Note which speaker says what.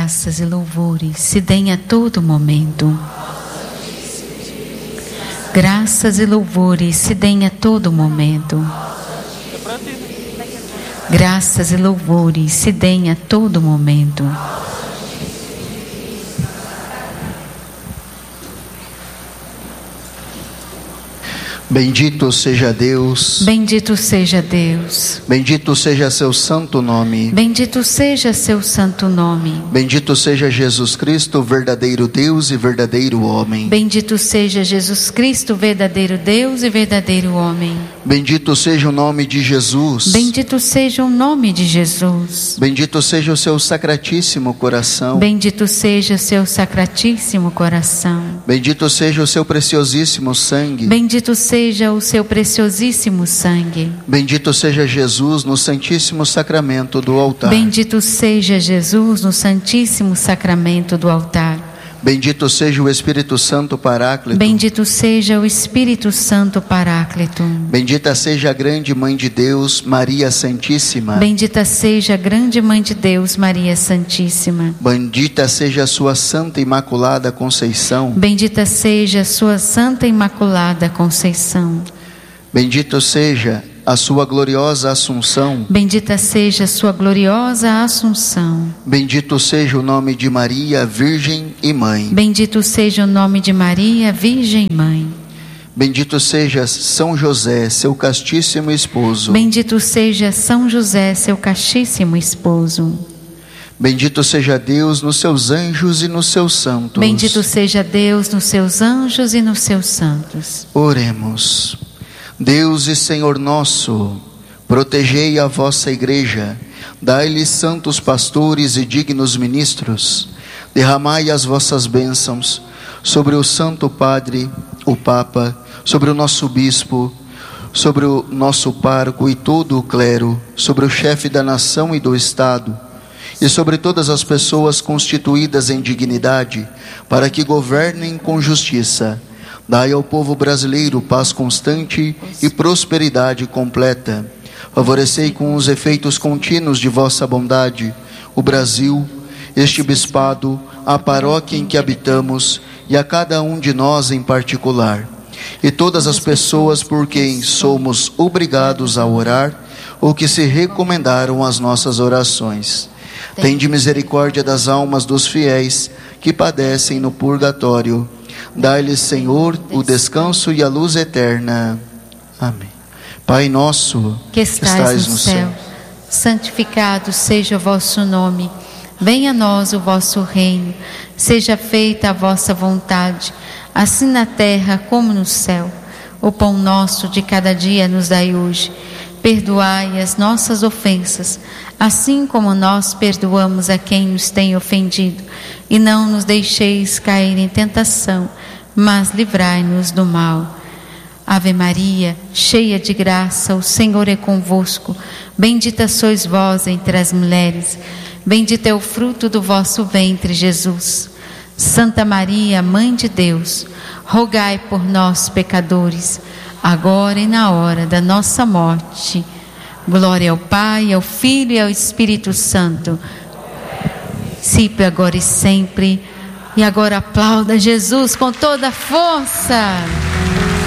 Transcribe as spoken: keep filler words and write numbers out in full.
Speaker 1: Graças e louvores se deem a todo momento. Graças e louvores se deem a todo momento. Graças e louvores se deem a todo momento.
Speaker 2: Bendito seja Deus.
Speaker 1: Bendito seja Deus.
Speaker 2: Bendito seja seu santo nome.
Speaker 1: Bendito seja seu santo nome.
Speaker 2: Bendito seja Jesus Cristo, verdadeiro Deus e verdadeiro homem.
Speaker 1: Bendito seja Jesus Cristo, verdadeiro Deus e verdadeiro homem.
Speaker 2: Bendito seja o nome de Jesus.
Speaker 1: Bendito seja o nome de Jesus.
Speaker 2: Bendito seja o seu sacratíssimo coração.
Speaker 1: Bendito seja o seu sacratíssimo coração.
Speaker 2: Bendito seja o seu preciosíssimo sangue.
Speaker 1: Bendito seja o seu preciosíssimo sangue.
Speaker 2: Bendito seja Jesus no santíssimo sacramento do altar.
Speaker 1: Bendito seja Jesus no santíssimo sacramento do altar.
Speaker 2: Bendito seja o Espírito Santo Paráclito.
Speaker 1: Bendito seja o Espírito Santo Paráclito.
Speaker 2: Bendita seja a grande Mãe de Deus, Maria Santíssima.
Speaker 1: Bendita seja a grande Mãe de Deus, Maria Santíssima.
Speaker 2: Bendita seja a sua Santa Imaculada Conceição.
Speaker 1: Bendita seja a sua Santa Imaculada Conceição.
Speaker 2: Bendito seja a sua gloriosa Assunção.
Speaker 1: Bendita seja a sua gloriosa Assunção.
Speaker 2: Bendito seja o nome de Maria, Virgem e Mãe.
Speaker 1: Bendito seja o nome de Maria, Virgem e Mãe.
Speaker 2: Bendito seja São José, seu castíssimo esposo.
Speaker 1: Bendito seja São José, seu castíssimo esposo.
Speaker 2: Bendito seja Deus nos seus anjos e nos seus santos.
Speaker 1: Bendito seja Deus nos seus anjos e nos seus santos.
Speaker 2: Oremos. Deus e Senhor nosso, protegei a vossa igreja, dai-lhe santos pastores e dignos ministros, derramai as vossas bênçãos sobre o Santo Padre, o Papa, sobre o nosso Bispo, sobre o nosso pároco e todo o clero, sobre o chefe da nação e do Estado, e sobre todas as pessoas constituídas em dignidade, para que governem com justiça. Dai ao povo brasileiro paz constante e prosperidade completa. Favorecei com os efeitos contínuos de vossa bondade o Brasil, este bispado, a paróquia em que habitamos e a cada um de nós em particular, e todas as pessoas por quem somos obrigados a orar ou que se recomendaram às nossas orações. Tende misericórdia das almas dos fiéis que padecem no purgatório. Dai-lhes, Senhor, o descanso e a luz eterna. Amém. Pai nosso,
Speaker 1: que estais no céu, santificado seja o vosso nome. Venha a nós o vosso reino. Seja feita a vossa vontade, assim na terra como no céu. O pão nosso de cada dia nos dai hoje. Perdoai as nossas ofensas, assim como nós perdoamos a quem nos tem ofendido. E não nos deixeis cair em tentação, mas livrai-nos do mal. Ave Maria, cheia de graça, o Senhor é convosco. Bendita sois vós entre as mulheres. Bendito é o fruto do vosso ventre, Jesus. Santa Maria, Mãe de Deus, rogai por nós, pecadores, agora e na hora da nossa morte. Glória ao Pai, ao Filho e ao Espírito Santo. Sempre, agora e sempre. E agora aplauda Jesus com toda a força.